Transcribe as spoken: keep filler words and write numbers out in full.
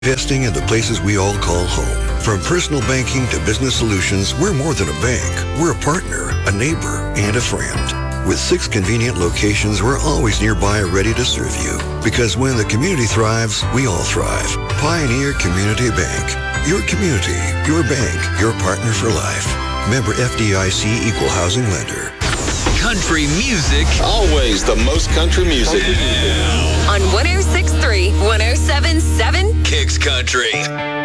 Investing in the places we all call home. From personal banking to business solutions, we're more than a bank. We're a partner, a neighbor, and a friend. With six convenient locations, we're always nearby ready to serve you. Because when the community thrives, we all thrive. Pioneer Community Bank. Your community, your bank, your partner for life. Member F D I C Equal Housing Lender. Country music. Always the most country music. Yeah. On one oh six point three, one oh seven point seven Kicks Country.